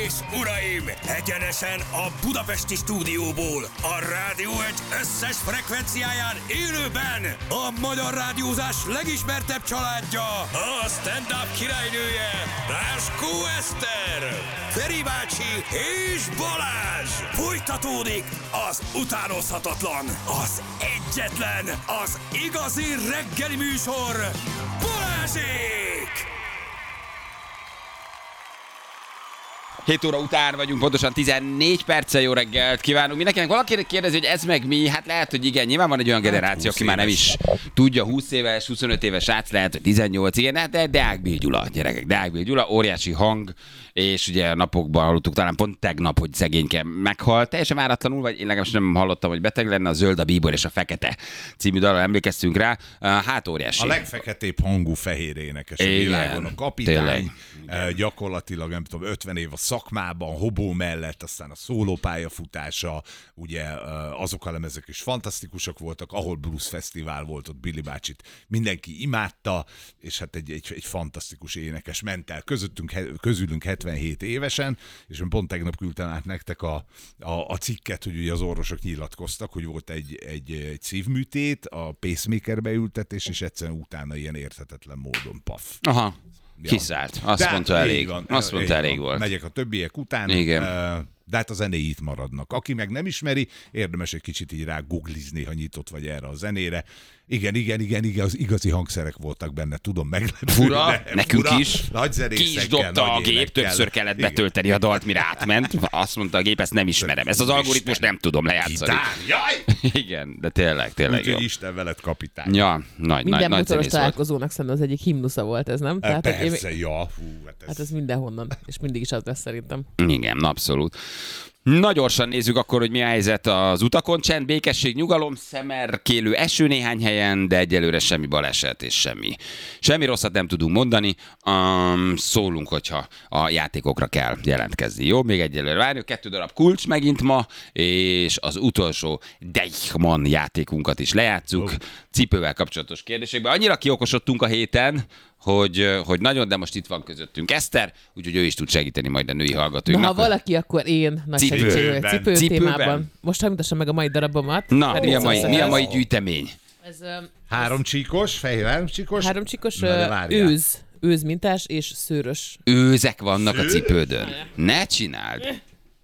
és uraim, egyenesen a budapesti stúdióból, a Rádió Egy összes frekvenciáján élőben a magyar rádiózás legismertebb családja, a stand-up királynője, Ráskó Eszter, Feri bácsi és Balázs. Folytatódik az utánozhatatlan, az egyetlen, az igazi reggeli műsor, Balázsék! 7 óra után vagyunk, pontosan 14 perccel. Jó reggelt kívánunk mindenkinek. Valaki kérdezi, hogy ez meg mi? Hát lehet, hogy igen. Nyilván van egy olyan generáció, aki már nem is tudja, 20 éves, 25 éves srác, lehet, hogy 18, igen, de Deák Bill Gyula, gyerekek. Deák Bill Gyula, óriási hang, és ugye a napokban hallottuk, talán pont tegnap, hogy szegényke meghalt. Teljesen váratlanul, vagy én legalábbis nem hallottam, hogy beteg lenne. A Zöld, a Bíbor és a Fekete című dalra emlékeztünk rá. Hát óriási. A legfeketébb hangú fehér énekes a világon, a kapitány. Gyakorlatilag nem tudom, 50 év a szakmában, Hobó mellett, aztán a szólópályafutása, ugye azok a lemezek is fantasztikusak voltak, ahol Blues Fesztivál volt, ott Billy bácsit mindenki imádta, és hát egy fantasztikus énekes ment el közülünk 77 évesen, és én pont tegnap küldtem át nektek a cikket, hogy ugye az orvosok nyilatkoztak, hogy volt egy szívműtét, a pacemakerbe ültetés, és egyszerűen utána ilyen érthetetlen módon paf. Aha. Ja. Kiszállt. Azt mondta elég. Azt mondta elég volt. Megyek a többiek után. Igen. De hát a zenéi itt maradnak. Aki meg nem ismeri, érdemes egy kicsit így rá googlizni, ha nyitott vagy erre a zenére. Igen, az igazi hangszerek voltak benne, tudom, meglepő. Fura, nekünk fura, is. nagy zenészekkel, ki is dobta a gép, többször kellett betölteni a dalt, mire átment. Azt mondta a gép, ezt nem ismerem. Ezt az algoritmus nem tudom lejátszani. Jaj! Igen, de tényleg jó. Úgyhogy Isten veled, kapitány. Ja, minden nagy motoros találkozónak szerintem az egyik himnusza volt ez, nem? Tehát, persze, ja. Hát ez mindenhonnan, és mindig is az lesz szerintem. Igen, abszolút. Na gyorsan nézzük akkor, hogy mi a helyzet az utakon. Csend, békesség, nyugalom, szemerkélő eső néhány helyen, de egyelőre semmi baleset és semmi rosszat nem tudunk mondani. Szólunk, hogyha a játékokra kell jelentkezni. Jó, még egyelőre várjuk. 2 darab kulcs megint ma, és az utolsó Deichmann játékunkat is lejátszuk. Cipővel kapcsolatos kérdésekben. Annyira kiokosodtunk a héten, hogy nagyon, de most itt van közöttünk Eszter, úgyhogy ő is tud segíteni majd a női hallgatóinknak. Na, ha valaki, akkor én nagy segítség vagyok cipő témában. Most mutassam meg a mai darabomat. Na, mi a mai gyűjtemény? Ez 3 csíkos, fehér 3 csíkos. 3 csíkos őz mintás és szőrös. Őzek vannak a cipődön. Ne csináld!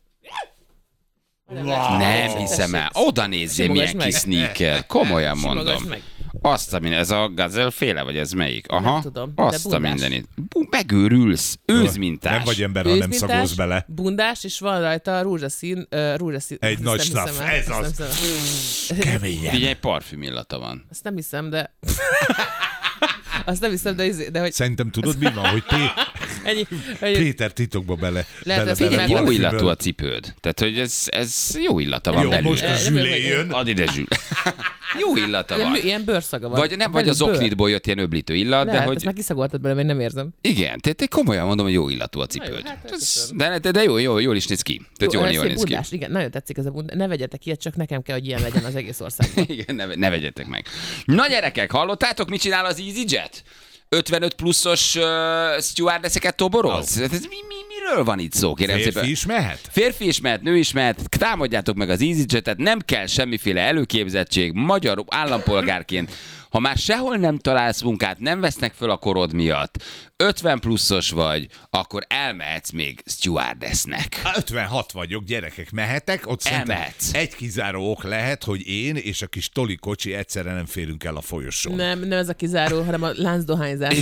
Nem hiszem el. Oda nézzél, milyen kis sneaker. Komolyan mondom. Azt a minden, ez a Gazelle féle, vagy ez melyik? Aha, nem tudom, azt a mindenit. Megőrülsz, őzmintás. Nem vagy ember, ha nem szagolsz bele. Bundás, és van rajta rózsaszín. Egy nagy staff, ez az. Keményen. Ugye egy parfüm illata van. Azt nem hiszem, de... Azt nem hiszem, de hogy... Szerintem tudod, mi van, hogy Péter titokba bele. Figyelj, jó illatú a cipőd. Tehát, hogy ez jó illata van belül. Jó, most a Zsülé jön. Add ide, Zsül. Jó illata van. Ilyen bőrszaga van. Vagy az oknitból jött ilyen öblítő illat, de hogy... Ezt már kiszagoltad bele, mert nem érzem. Igen, tehát komolyan mondom, hogy jó illatú a cipőd. De jól is néz ki. Tehát jól néz ki. Igen, nagyon tetszik ez a bundás. Ne vegyetek ilyet, csak nekem kell, hogy ilyen legyen az egész országban. Igen, ne vegyetek meg. Na gyerekek, hallottátok, mit csinál az EasyJet? 55 pluszos stewardesseket toboroz? Miről van itt szó, kérem szépen? Férfi is mehet? Férfi is mehet, nő is mehet. Támadjátok meg az EasyJet-et, nem kell semmiféle előképzettség. Magyar állampolgárként, ha már sehol nem találsz munkát, nem vesznek föl a korod miatt, 50 pluszos vagy, akkor elmehetsz még stewardessnek. 56 vagyok, gyerekek, mehetek? Ott elmehetsz. Egy kizáró ok lehet, hogy én és a kis Toli kocsi egyszerre nem férünk el a folyosón. Nem ez a kizáró, hanem a láncdohányzás.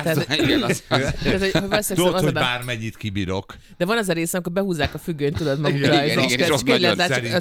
Tudod, hogy bármennyit kibírok. De van az a része, amikor behúzzák a függönyt, tudod magukra. Igen.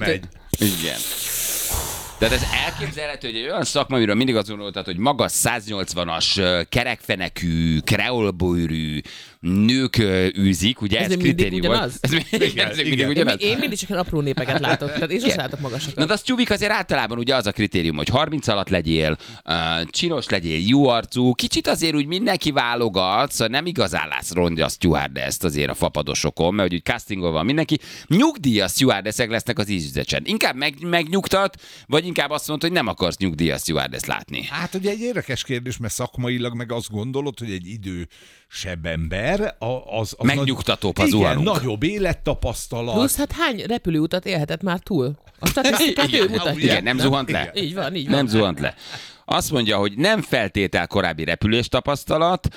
Tehát ez elképzelhető, hogy egy olyan szakma, amiről mindig azt gondoltad, hogy magas 180-as, kerekfenekű, kreolbőrű nők űzik, ugye ez kritérium volt. Ez mindig ugyanaz. Én mindig csak apró népeket látok, tehát én sem látok magasokat. Na de az tyúbik azért általában ugye az a kritérium, hogy 30 alatt legyél, csinos legyél, jó arcú, kicsit azért úgy mindenki válogat, szóval nem igazán látsz rongyas stewardess-t azért a fapadosokon, mert úgy castingol van mindenki. Nyugdíjas stewardessek lesznek az EasyJet-en. Inkább megnyugtat, vagy inkább azt mondod, hogy nem akarsz nyugdíjas stewardess látni. Hát ugye egy érdekes kérdés, mert szakmailag meg azt gondolod, hogy egy idő ember, az megnyugtatóbb az zuhanunk. Igen, nagyobb élettapasztalat. Plusz hát hány repülőutat élhetett már túl? A statisztikát ő mutatja. Igen, nem zuhant le. Így van. Nem zuhant le. Azt mondja, hogy nem feltétel korábbi repülés tapasztalat,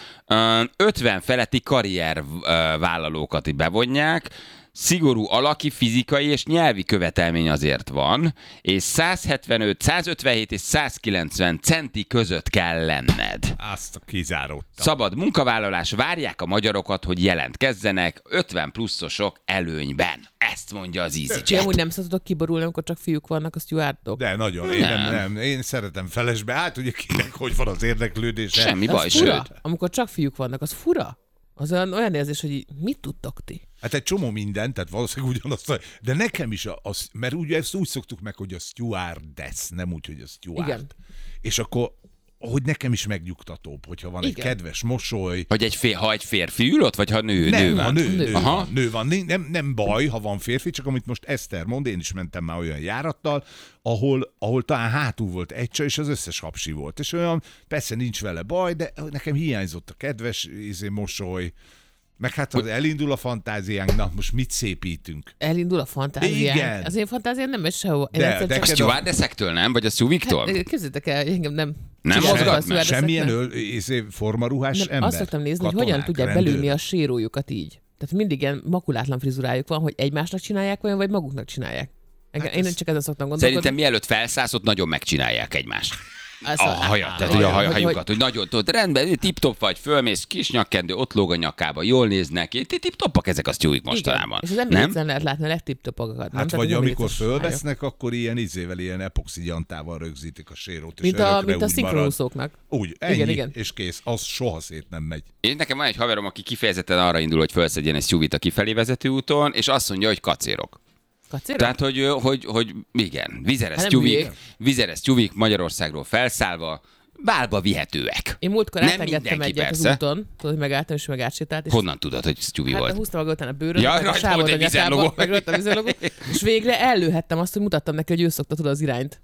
50 feletti karriervállalókat bevonják, szigorú alaki, fizikai és nyelvi követelmény azért van, és 175, 157 és 190 centi között kell lenned. Azt kizáródtam. Szabad munkavállalás, várják a magyarokat, hogy jelentkezzenek 50 pluszosok előnyben. Ezt mondja az EasyJet. Amúgy nem szabadok kiborulni, amikor csak fiúk vannak a stewardok. De nagyon, én szeretem felesbe. Hát ugye kinek, hogy van az érdeklődése. Semmi baj, sőt. Amikor csak fiúk vannak, az fura. Az olyan érzés, hogy mit tudtok ti? Hát egy csomó minden, tehát valószínűleg ugyanazt, de nekem is mert ugye ezt úgy szoktuk meg, hogy a stewardess, nem úgy, hogy a steward. Igen. És akkor, hogy nekem is megnyugtatóbb, hogyha van egy kedves mosoly. Hogy ha egy férfi ül ott, vagy ha nő van? Nő van. Nem baj, ha van férfi, csak amit most Eszter mond, én is mentem már olyan járattal, ahol talán hátul volt egy csaj, és az összes hapsi volt. És olyan, persze nincs vele baj, de nekem hiányzott a kedves mosoly. Meg hát elindul a fantáziánk, na most mit szépítünk? Elindul a fantáziánk? Igen. Az én fantáziám nem megy sehol. De a stewardessektől nem? Vagy a Stewviktól? Hát, képzeljétek el, engem nem mozgat? Semmilyen formaruhás ember. Azt szoktam nézni, hogy hogyan tudják belülni a sérójukat így. Tehát mindig ilyen makulátlan frizurájuk van, hogy egymásnak csinálják olyan, vagy maguknak csinálják. Én csak ezen szoktam gondolkodni. Szerintem mielőtt felszállsz, ott nagyon megcsinálják egymást. A hajat, tehát ugye a hajukat, hogy nagyon tudod, rendben, tip-top vagy, fölmész, kis nyakkendő, ott lóg a nyakába, jól néznek, tip-topak ezek a stewik mostanában. És az emlékszen lehet látni a legtip-topokat. Hát vagy amikor fölvesznek, akkor ilyen epoxigyantával rögzítik a sérót, és mint a szinkronúszóknak. Úgy, ennyi, igen. És kész, az soha szét nem megy. Én nekem van egy haverom, aki kifejezetten arra indul, hogy felszedjen egy stewit a kifelé vezető úton, és azt mondja, hogy kacérok. Kacérok? Tehát, hogy igen, vizeres tyúvik Magyarországról felszállva, bálba vihetőek. Én múltkor átengedtem egyet az úton, tudod, hogy megálltam és megátsétált. Honnan tudod, hogy tyúvi volt? Hát húztam maga után a bőröt, meg a sávot a nyakába, meg rajta a vízilogó, és végre ellőhettem azt, hogy mutattam neki, hogy ő szokta tudod az irányt.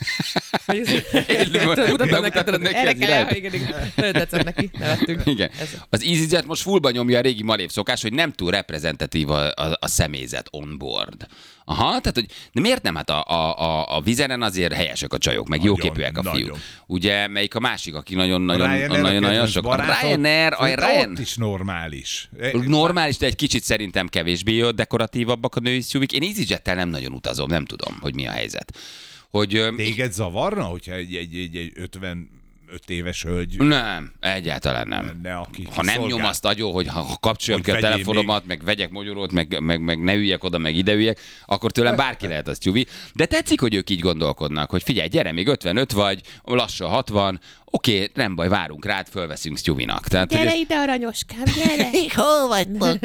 Mutattam neki az irányt. Tetszett neki, nevettünk. Igen. Az EasyJet most fullba nyomja a régi malév szokás, hogy nem túl reprezentatív a személyzet on board. Aha, tehát hogy de miért nem? Hát a vizeren azért helyesek a csajok, meg jóképűek a fiúk. Ugye, melyik a másik, aki nagyon sok. A Ryanair. Ott is normális. Normális, de egy kicsit szerintem kevésbé dekoratívabbak a női szjúvik. Én EasyJettel nem nagyon utazom, nem tudom, hogy mi a helyzet. Téged zavarna, hogyha egy 55 éves hölgy? Nem, egyáltalán nem. Ha nem nyom azt agyon, hogy ha kapcsoljam ki a telefonomat, meg vegyek mogyorót, meg ne üljek oda, meg ide üljek, akkor tőlem bárki lehet az tyúvi. De tetszik, hogy ők így gondolkodnak, hogy figyelj, gyere, még 55 vagy, lassan 60, oké, nem baj, várunk rád, fölveszünk tyúvinak. Gyere ide, aranyoskám, gyere! Hol vagytok?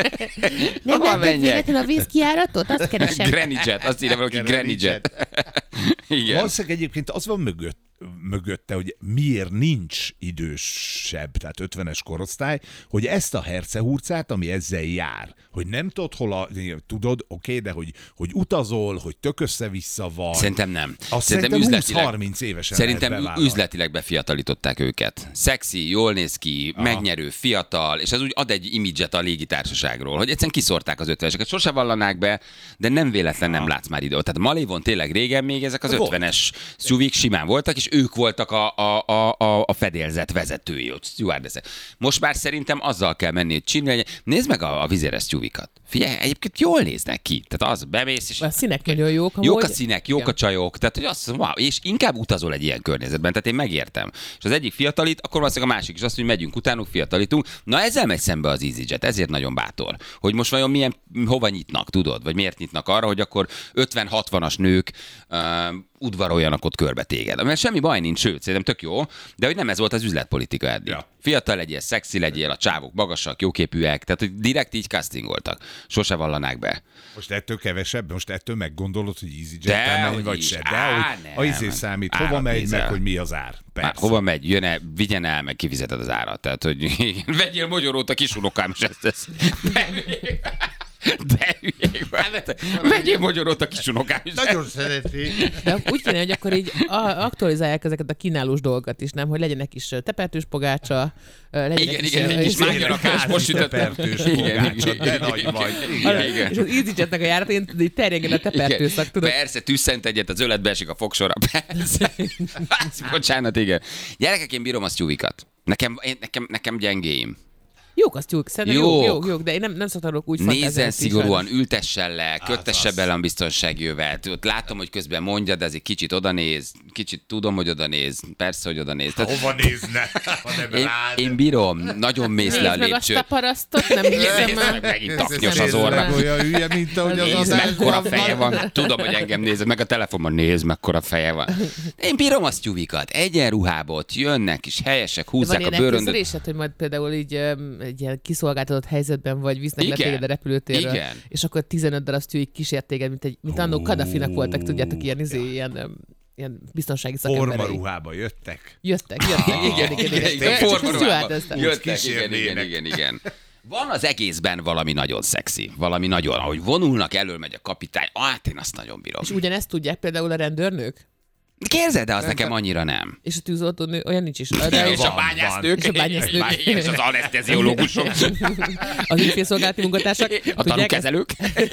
Nem látod véletlenül a vízkijáratot? Azt keresem. Granny-jet, azt írja valaki Granny-jet. Igen. Valószínűleg egyébként az van mögötte, hogy miért nincs idősebb, tehát 50-es korosztály, hogy ezt a hercehurcát, ami ezzel jár, hogy nem tudod tudod, oké, de hogy utazol, hogy tök össze-vissza van. Szerintem nem. Szerintem 20-30 évesen szerintem üzletileg befiatalították őket. Szexi, jól néz ki, megnyerő, fiatal, és ez úgy ad egy imidzset a légitársaságról, hogy egyszerűen kiszórták az 50-eseket. Sose vallanák be, de nem véletlen nem látsz már idő. Tehát Malévon tényleg régen még ezek az 50-es szjuvik simán voltak, és ők voltak a fedélzet vezetői, ott stewardessek. Most már szerintem azzal kell menni, hogy csinálni. Nézd meg a vizeres tyúvikat. Figyelj, egyébként jól néznek ki. Tehát az bemész, és a színek nagyon jók. Jók a színek, jók a csajok. Tehát, hogy azt wow, és inkább utazol egy ilyen környezetben. Tehát én megértem. És az egyik fiatalít, akkor valószínűleg a másik is azt, hogy megyünk utánuk, fiatalítunk. Na ezzel megy szembe az EasyJet, ezért nagyon bátor. Hogy most vajon hova nyitnak, tudod? Vagy miért nyitnak arra, hogy akkor 50-60-as nők udvaroljanak ott körbe téged. Mert semmi baj nincs, sőt, szerintem tök jó, de hogy nem ez volt az üzletpolitika eddig. Ja. Fiatal legyél, szexi legyél, a csávok magasak, jóképűek, tehát hogy direkt így castingoltak. Sose vallanák be. Most ettől kevesebb? Most ettől meggondolod, hogy EasyJet-tel megy, vagy se? De hogy a számít, hova megy, meg hogy mi az ár. Hova megy, vigyen el, meg kifizeted az árat. Tehát, hogy vegyél mogyorót a kisunokám, és ezt tesz. De hülyék vagy. Vegyél magyarót a kis unokám is. Nagyon szereti. De úgy kéne, hogy akkor így aktualizálják ezeket a kínálós dolgokat is, nem? Hogy legyenek is tepertős pogácsa, legyenek Igen, egy kis mágyarakás, most sütött. Tepertős pogácsa, de nagy vagy. Igen. És az EasyJetnek a járatén így terjenged a tepertőszak, tudod? Persze, tüsszent egyet, az öletbe esik a fogsora. Persze. Bocsánat, igen. Gyerekek, én bírom a sztyúvikat. Nekem gyengéim. Jók a sztyúk, szerintem Jók. jók, de én nem szoktam úgy fantáziálni. Nézzen szigorúan, ültessen le, köttesse bele a biztonságjövet. Ott látom, hogy közben mondja, de azért kicsit odanéz, kicsit tudom, hogy odanéz, persze, hogy odanéz. Hova nézne, ha nem rád? Én bírom, nagyon mész le a Nézd meg azt lépcsőt. a parasztot, nem hiszem Nézd el. meg, megint taknyos az orra. Olyan hülye, mint ahogy az Nézd, adásban mekkora feje van. Tudom, hogy engem nézed, meg a telefonban nézd, mekkora feje van. Én bírom a sztyúvikat. Egyenruhábot jönnek, és helyesek, Van húzzák a ilyen bőröndöt. elképzelésed, hogy majd például így egy ilyen kiszolgáltatott helyzetben vagy, visznek le Igen. téged a repülőtérről, Igen. és akkor 15 darab sztyúik kísért téged, mint annó Kadhafinak voltak, tudjátok, ilyen biztonsági szakemberei. formaruhába jöttek. Jöttek, igen. Formaruhában. Csak Jöttek, kísérnének. igen. Van az egészben valami nagyon szexi, valami nagyon, ahogy vonulnak, elől megy a kapitány, hát én azt nagyon bírom. És ugyanezt tudják például a rendőrnők? Képzeld, de az nekem annyira nem. És a tűzoltónő olyan nincs is. És a bányásznők, És a bányásznők. és az aneszteziológusok, Az ügyfélszolgálati munkatársak. a tudják tanúkezelők,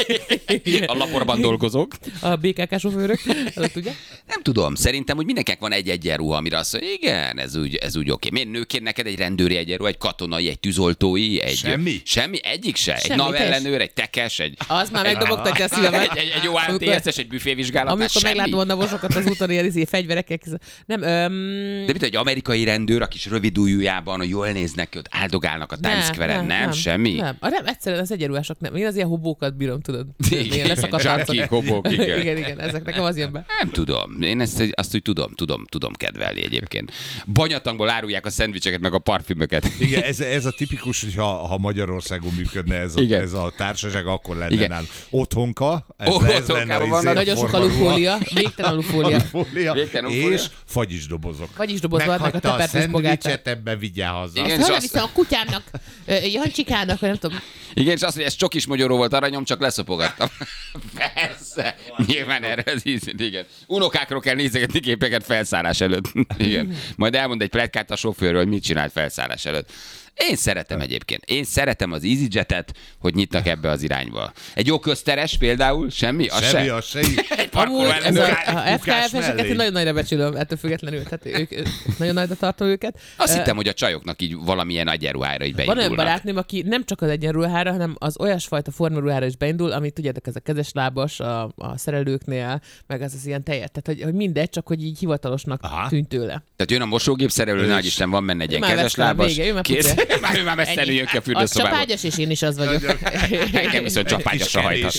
a laborban dolgozók. A BKK sofőrök. Tudják? Nem tudom, szerintem, hogy mindenkinek van egy egyenruha, amire azt mondja, igen, ez úgy oké. Miért nőként neked egy rendőri egyenruha, egy katonai, egy tűzoltói, egy... Semmi? Semmi? Egyik se? Egy Semmi, navellenőr, egy tekes, egy... Az már megdobogtatja a szívemet. Egy jó ATS-es, egy büfévizsgálat, Amikor semmi. meglátom a navosokat az úton, ilyen fegyverekkel. Nem, De mit, egy amerikai rendőr a kis rövidújújában, hogy jól néznek ki, ott áldogálnak a Times Square-en, nem? Semmi? Nem, egyszerűen az egyenruhások nem. Én az ilyen hobókat bírom, tudod. Ilyen leszakadt Zsákik, arcok. hobók, igen. igen, ezek nekem az jön be. Nem tudom. Én azt úgy tudom kedvelni egyébként. Banyatangból árulják a szendvicseket, meg a parfümöket. Igen, ez a tipikus, hogy ha Magyarországon működne ez a társaság, akkor lenne Igen. nálunk. Otthonka, ez Otthonkában lenne vannak. Nagyon sok alufólia, végtelen alufólia. alufólia, és fagyisdobozok. Fagyisdobozva adnak a Meghagyta a tepertős pogácsát. szendvicset, ebbe vigyál haza. Igen, és Azt azt- vissza a kutyámnak, Jancsikának, vagy nem tudom. Igen, és azt, hogy ez csokis magyaró volt aranyom, csak leszopogattam. Persze. Nyilván erre az íz, igen. Unokákról kell nézegetni képeket felszállás előtt. Igen. Majd elmond egy pletykát a sofőrről, hogy mit csinált felszállás előtt. Én szeretem egyébként. Én szeretem az EasyJet-et, hogy nyitnak ebbe az irányba. Egy jó közteres például, semmi? Az Semmi, se. az se. Amúgy ez a Kukás FKF-eseket mellé. én nagyon nagyra becsülöm ettől függetlenül. Tehát ők nagyon nagyra tartom őket. Azt hittem, hogy a csajoknak így valamilyen egyenruhára így Van olyan beindulnak. barátnőm, aki nem csak az egyenruhára, hanem az olyasfajta formaruhára is beindul, amit tudjátok, ez a kezeslábas a szerelőknél, meg az ilyen tejet. Tehát, hogy mindegy, csak hogy így hivatalosnak Aha. tűnt tőle. Tehát jön a mosógép szerelő, nagy Isten, van benne egy ilyen Már vesz kezeslábas. rá, vége, ő már Kész. pucér. Ő már messzenül jön ki a Az fürdőszobába. csapágyas, és én is az vagyok. Nekem viszont csapágyasra hajthat.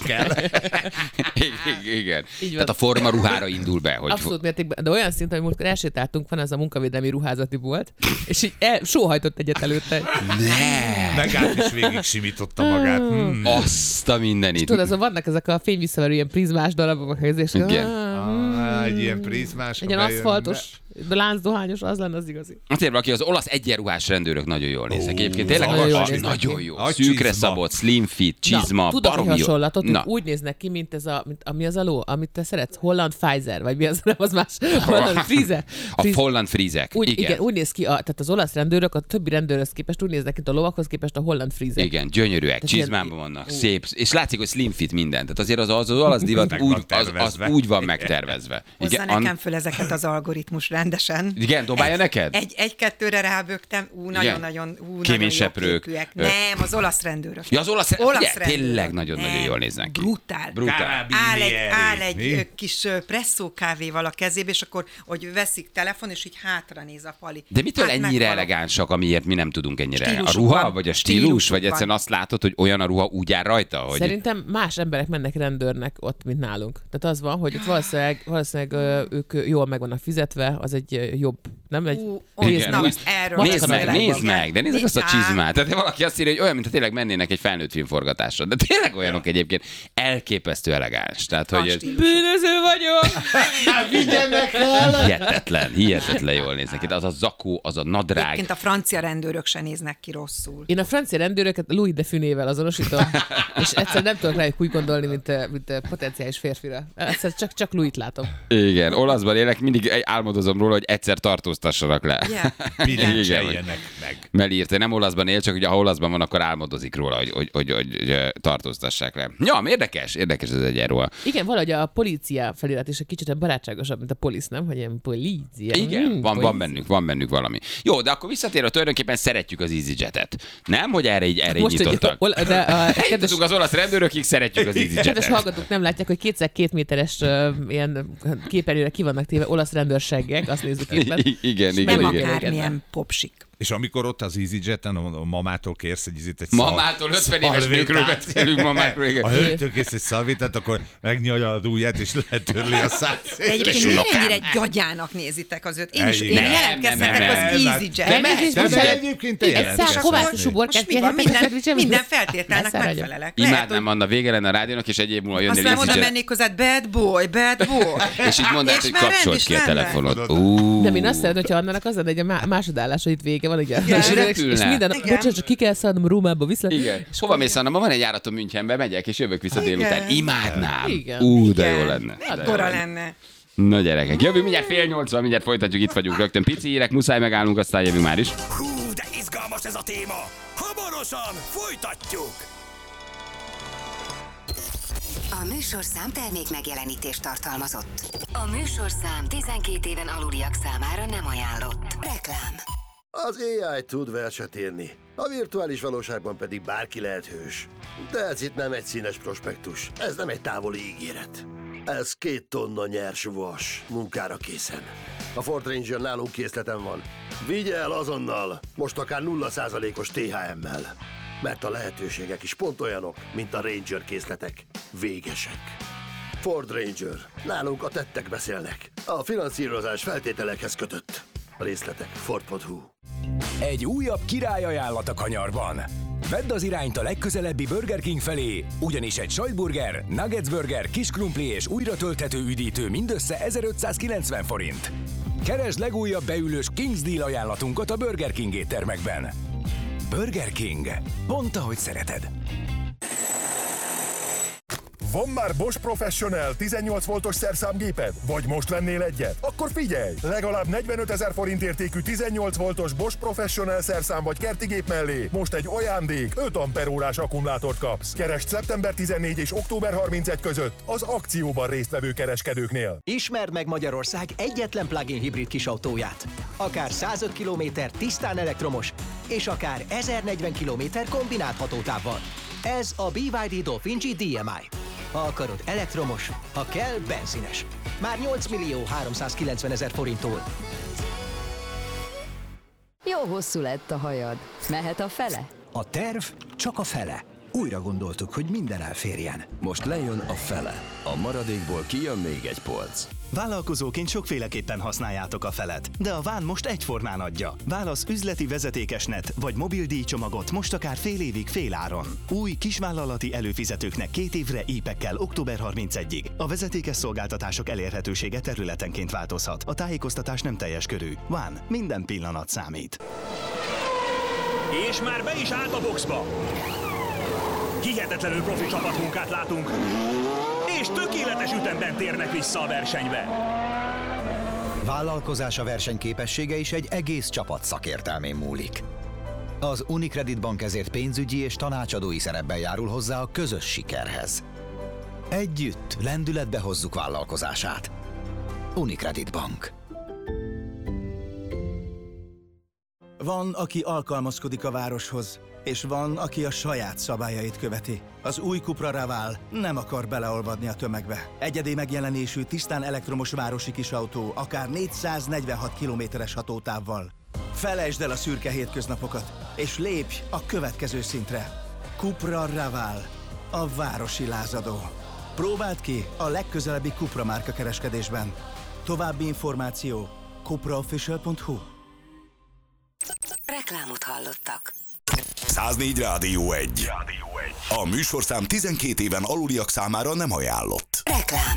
Igen. Így van. Tehát a formaruhára indul be, hogy Abszolút mértékben, de olyan szinten, hogy múltkor elsétáltunk, van ez a munkavédelmi ruházati bolt, és így sóhajtott egyet előtte. ne! Megállt és végig simította magát. Azt a mindenit. Tudod, azon vannak ezek a fényvisszaverő ilyen prizmás darabok, és Igen. Egy ilyen prizmás. egy ilyen aszfaltos, de láncdohányos, az lenne az igazi. Azért valaki az olasz egyenruhás rendőrök nagyon jól néznek. Egyébként tényleg nagyon jól néznek nagyon ki. jó. A Szűkre csizma. szabott, slim fit, csizma, tudok egy baromi jó. hasonlatot, Na. hogy úgy néznek ki, mint ez mi az a ló, amit te szeretsz? Holland Pfizer, vagy mi az, nem az más? Holland Friese. A holland frízek. Igen, úgy néz ki, tehát az olasz rendőrök a többi rendőrhöz képest úgy néznek ki, a lovakhoz képest a holland frízek. Igen, gyönyörűek, Tehát csizmában ilyen- vannak, szép, és látszik, hogy slim fit minden. Tehát azért az olasz divat Meg úgy, van az tervezve. úgy van megtervezve. Hozza Igen, nekem föl ezeket az algoritmus rendesen. Igen, dobálja neked? Egy-kettőre rábögtem, nagyon-nagyon Kéményseprők. képűek. Nem, az olasz rendőrök. Ja, az olasz Olasz ugye, tényleg rendőrök. nagyon-nagyon Nem, jól néznek ki. Brutál. Brutál. Áll egy Mi? kis presszó kávéval a kezébe, és akkor, hogy veszik telefon, és így hátra néz a pali. De mitől Hát ennyire meghalok. elegánsak, amiért mi nem tudunk ennyire? A Stílusuk ruha, van. vagy a stílus, Stílusuk vagy van. egyszerűen azt látod, hogy olyan a ruha úgy áll rajta, hogy... Szerintem más emberek mennek rendőrnek ott, mint nálunk. Tehát az van, hogy ott valószínűleg ők jól meg vannak fizetve, az az egy jobb, nem? Nézd meg, de nézd azt a csizmát. Tehát valaki azt írja, hogy olyan, mintha tényleg mennének egy felnőtt filmforgatásra. De tényleg olyanok egyébként elképesztő elegáns. Tehát, hogy bűnöző vagyok! Vigyenek el! Hihetetlen jól néznek ki. Az a zakó, az a nadrág. Egyébként a francia rendőrök se néznek ki rosszul. Én a francia rendőröket Louis de Funével azonosítom, és egyszer nem tudok rájuk úgy gondolni, mint potenciális férfira. Egyszer csak Louis-t látom. Igen, olaszban élek, mindig álmodozom róla, hogy egyszer tartóztassanak le. Bilencseljenek meg. Meli írta, nem olaszban él, csak ugye ha olaszban van, akkor álmodozik róla, hogy tartóztassák le. Ja, érdekes ez egyenról. Igen, valahogy a polícia felirat is egy kicsit barátságosabb, mint a polisz, nem? Hogy ilyen polícia. Igen, van bennük valami. Jó, de akkor visszatérve, tulajdonképpen szeretjük az EasyJet-et. Nem, hogy erre így nyitottak. Eljutottunk az olasz rendőrökig, szeretjük az EasyJet-et. Kedves hallgatók nem látják, hogy 2x2 méteres ilyen képernyőre ki vannak téve olasz rendőrségek, azt nézzük éppen. Igen. Nem akármilyen popsik. És amikor ott az EasyJet-en a mamától kérsz egy mamától 50 éves nőkről beszélünk, mamákról. Ha hölgytől kérsz egy szalvétát, akkor megnyalja a ujját, és letörli a szát. Egyébként ennyire gyagyának nézitek az őt. Én jelentkezhetek az EasyJet. Egy szál kovászosú borkát kérhetek. Minden feltételnek megfelelek. Imádnám, Anna, vége lenne a rádiónak, és egy év múlva jönnél EasyJet. Aztán oda mennék hozzád, bad boy. És így mondd, hogy kapcsolt ki a telefonod. De én azt szeretném, hogyha Annának az lenne, hogy a másodállása itt vége van, ugye? És minden, bocsánat, csak ki kell szállnom Rómába vissza. Igen. Hova mész, Anna? Ma van egy járatom Münchenbe, megyek, és jövök vissza délután. Imádnám. De jó lenne. Akkora lenne. Na gyerekek, jövünk mindjárt 7:30, mindjárt folytatjuk, itt vagyunk rögtön. Pici hírek, muszáj megállnunk, aztán jövünk már is. Hú, de izgalmas ez a téma. Hamarosan folytatjuk. A műsorszám termék megjelenítést tartalmazott. A műsorszám 12 éven aluliak számára nem ajánlott. Reklám. Az AI tud verset írni, a virtuális valóságban pedig bárki lehet hős. De ez itt nem egy színes prospektus, ez nem egy távoli ígéret. Ez 2 tonna nyers vas, munkára készen. A Ford Ranger nálunk készleten van. Vigye el azonnal, most akár 0%-os THM-mel. Mert a lehetőségek is pont olyanok, mint a Ranger készletek. Végesek. Ford Ranger. Nálunk a tettek beszélnek. A finanszírozás feltételekhez kötött. A részletek Ford.hu. Egy újabb királyajánlat a kanyarban. Vedd az irányt a legközelebbi Burger King felé, ugyanis egy sajtburger, nuggets burger, kis krumpli és újra tölthető üdítő mindössze 1590 forint. Keresd legújabb beülős King's Deal ajánlatunkat a Burger King éttermekben. Burger King. Pont ahogy szereted. Van már Bosch Professional 18 voltos szerszámgéped? Vagy most vennél egyet? Akkor figyelj! Legalább 45 000 forint értékű 18 voltos Bosch Professional szerszám vagy kertigép mellé most egy ajándék 5 amperórás akkumulátort kapsz. Keresd szeptember 14 és október 31 között az akcióban résztvevő kereskedőknél. Ismerd meg Magyarország egyetlen plug-in hibrid kisautóját. Akár 105 km tisztán elektromos, és akár 1040 km kombinált hatótávval. Ez a BYD Dolphin G DMI. Ha akarod elektromos, ha kell benzines. Már 8.390.000 forinttól. Jó hosszú lett a hajad. Mehet a fele? A terv csak a fele. Újra gondoltuk, hogy minden elférjen. Most lejön a fele. A maradékból kijön még egy polc. Vállalkozóként sokféleképpen használjátok a felet, de a Ván most egyformán adja. Válasz üzleti vezetékesnet vagy mobil díjcsomagot most akár fél évig féláron. Új kisvállalati előfizetőknek 2 évre ípekkel október 31-ig. A vezetékes szolgáltatások elérhetősége területenként változhat. A tájékoztatás nem teljes körű. Ván, minden pillanat számít. És már be is állt a boxba. Hihetetlenül profi csapatmunkát látunk, és tökéletes ütemben térnek vissza a versenybe. Vállalkozása versenyképessége is egy egész csapat szakértelmén múlik. Az Unicredit Bank ezért pénzügyi és tanácsadói szerepben járul hozzá a közös sikerhez. Együtt lendületbe hozzuk vállalkozását. Unicredit Bank. Van, aki alkalmazkodik a városhoz, és van, aki a saját szabályait követi. Az új Cupra Raval nem akar beleolvadni a tömegbe. Egyedi megjelenésű, tisztán elektromos városi kisautó, akár 446 kilométeres hatótávval. Felejtsd el a szürke hétköznapokat, és lépj a következő szintre. Cupra Raval, a városi lázadó. Próbáld ki a legközelebbi Cupra márka kereskedésben. További információ cupraofficial.hu. Reklámot hallottak. 104 Rádió 1. A műsorszám 12 éven aluliak számára nem ajánlott. Reklám.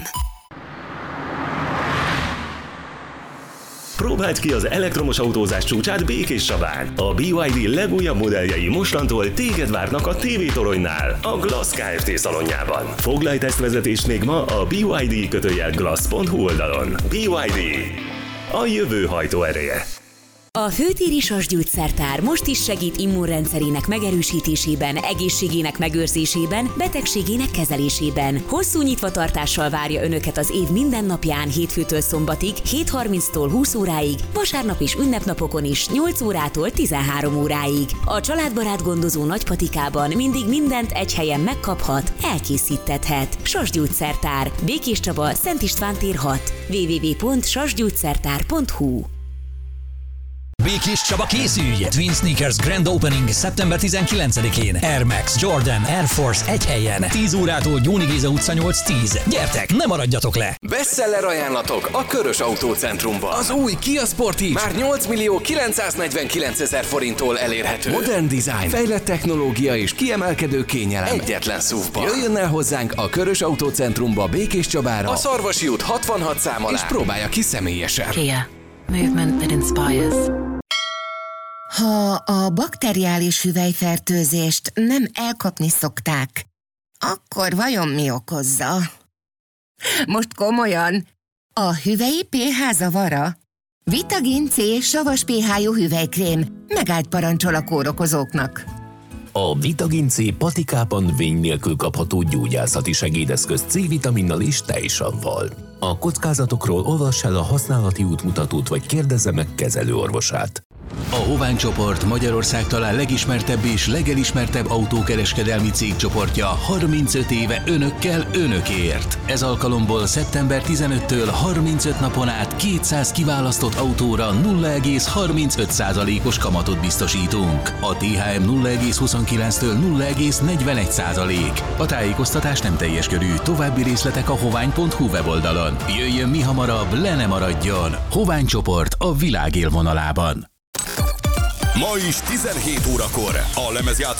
Próbáld ki az elektromos autózás csúcsát Békéscsabán. A BYD legújabb modelljei mostantól téged várnak a TV-toronynál, a Glass Kft. Szalonjában. Foglalj tesztvezetést még ma a BYD-glass.hu oldalon. BYD. A jövő hajtóereje. A Főtéri Sasgyógyszertár most is segít immunrendszerének megerősítésében, egészségének megőrzésében, betegségének kezelésében. Hosszú nyitvatartással várja Önöket az év minden napján hétfőtől szombatig, 7:30-tól 20 óráig, vasárnap és ünnepnapokon is 8 órától 13 óráig. A családbarát gondozó Nagypatikában mindig mindent egy helyen megkaphat, elkészíthethet. Sasgyógyszertár, Békéscsaba, Szent István tér 6, www.sasgyógyszertár.hu. Békéscsaba, készülj! Twin Sneakers Grand Opening szeptember 19-én. Air Max, Jordan, Air Force egy helyen. 10 órától Gyóni Géza utca 8-10. Gyertek, ne maradjatok le! Bestseller ajánlatok a Körös Autócentrumban. Az új Kia Sportage már 8.949.000 forinttól elérhető. Modern design, fejlett technológia és kiemelkedő kényelem egyetlen SUV-ban. Jöjjön el hozzánk a Körös Autócentrumba Békéscsabára, a Szarvasi út 66 szám alá, és próbálja ki személyesen. Kia. Movement that inspires. Ha a bakteriális hüvelyfertőzést nem elkapni szokták, akkor vajon mi okozza? Most komolyan, a hüvelyi pH zavara? Vitagin C savas pH-jú hüvelykrém megállt parancsol a kórokozóknak. A Vitagin C patikában vény nélkül kapható gyógyászati segédeszköz C-vitaminnal és tejsavval. A kockázatokról olvass el a használati útmutatót, vagy kérdezze meg kezelőorvosát. A Hovány csoport Magyarország talán legismertebb és legelismertebb autókereskedelmi cégcsoportja 35 éve önökkel, önökért. Ez alkalomból szeptember 15-től 35 napon át 200 kiválasztott autóra 0,35%-os kamatot biztosítunk. A THM 0,29-től 0,41%. A tájékoztatás nem teljes körű, további részletek a hovány.hu weboldalon. Jöjjön mi hamarabb, le ne maradjon! Hovány csoport a világ élvonalában. Ma is 17 órakor a lemezjátszó